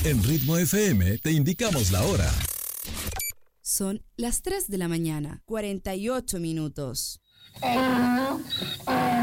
En Ritmo FM te indicamos la hora. Son las 3 de la mañana, 48 minutos.